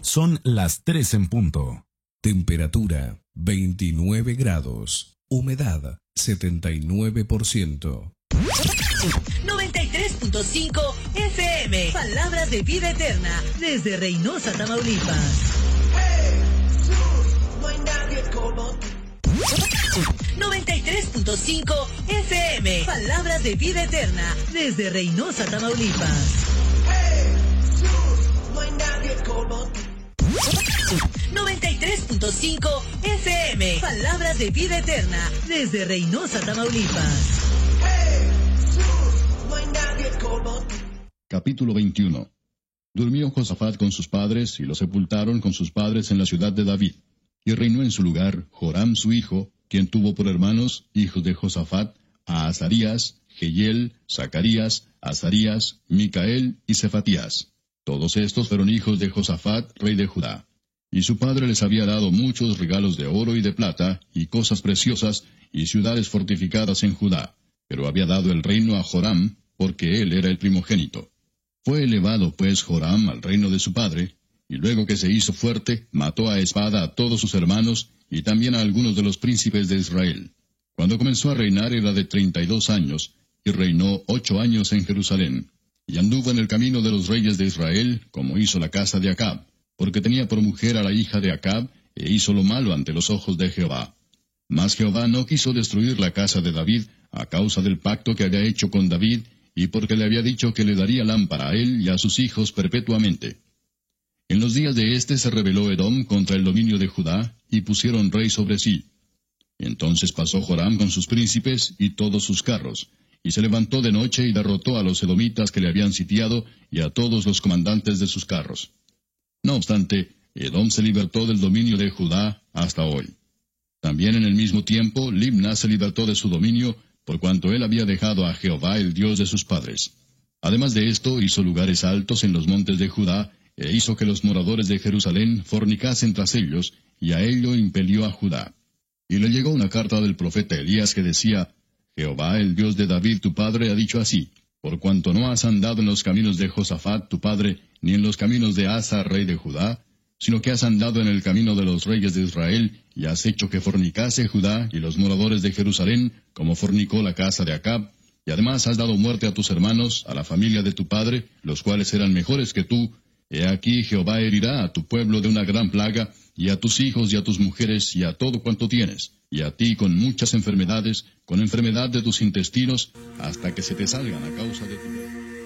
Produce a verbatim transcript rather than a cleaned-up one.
Son las tres en punto. Temperatura veintinueve grados. Humedad setenta y nueve por ciento. noventa y tres punto cinco F M. Palabras de vida eterna. Desde Reynosa, Tamaulipas. noventa y tres punto cinco F M. Palabras de vida eterna. Desde Reynosa, Tamaulipas. noventa y tres punto cinco F M. Palabras de vida eterna. Desde Reynosa, Tamaulipas. Capítulo veintiuno. Durmió Josafat con sus padres, y lo sepultaron con sus padres en la ciudad de David. Y reinó en su lugar Joram su hijo, quien tuvo por hermanos, hijos de Josafat, a Azarías, Jehiel, Zacarías, Azarías, Micael y Cefatías. Todos estos fueron hijos de Josafat, rey de Judá. Y su padre les había dado muchos regalos de oro y de plata, y cosas preciosas, y ciudades fortificadas en Judá. Pero había dado el reino a Joram, porque él era el primogénito. Fue elevado pues Joram al reino de su padre, y luego que se hizo fuerte, mató a espada a todos sus hermanos, y también a algunos de los príncipes de Israel. Cuando comenzó a reinar era de treinta y dos años, y reinó ocho años en Jerusalén. Y anduvo en el camino de los reyes de Israel, como hizo la casa de Acab, porque tenía por mujer a la hija de Acab, e hizo lo malo ante los ojos de Jehová. Mas Jehová no quiso destruir la casa de David, a causa del pacto que había hecho con David, y porque le había dicho que le daría lámpara a él y a sus hijos perpetuamente. En los días de éste se rebeló Edom contra el dominio de Judá, y pusieron rey sobre sí. Entonces pasó Joram con sus príncipes y todos sus carros, y se levantó de noche y derrotó a los edomitas que le habían sitiado, y a todos los comandantes de sus carros. No obstante, Edom se libertó del dominio de Judá hasta hoy. También en el mismo tiempo, Libna se libertó de su dominio, por cuanto él había dejado a Jehová el Dios de sus padres. Además de esto, hizo lugares altos en los montes de Judá, e hizo que los moradores de Jerusalén fornicasen tras ellos, y a ello impelió a Judá. Y le llegó una carta del profeta Elías que decía, Jehová, el Dios de David tu padre, ha dicho así, por cuanto no has andado en los caminos de Josafat tu padre, ni en los caminos de Asa, rey de Judá, sino que has andado en el camino de los reyes de Israel, y has hecho que fornicase Judá y los moradores de Jerusalén, como fornicó la casa de Acab, y además has dado muerte a tus hermanos, a la familia de tu padre, los cuales eran mejores que tú. He aquí Jehová herirá a tu pueblo de una gran plaga, y a tus hijos y a tus mujeres y a todo cuanto tienes, y a ti con muchas enfermedades, con enfermedad de tus intestinos, hasta que se te salgan a causa de tu...